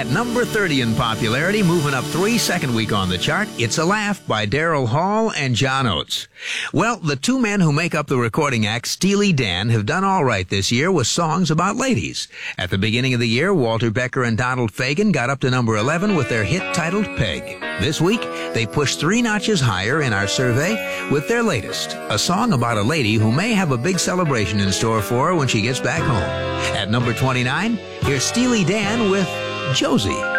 At number 30 in popularity, moving up 3 second week on the chart, It's a Laugh by Daryl Hall and John Oates. Well, the two men who make up the recording act, Steely Dan, have done all right this year with songs about ladies. At the beginning of the year, Walter Becker and Donald Fagen got up to number 11 with their hit titled Peg. This week, they pushed 3 notches higher in our survey with their latest, a song about a lady who may have a big celebration in store for her when she gets back home. At number 29, here's Steely Dan with Josie.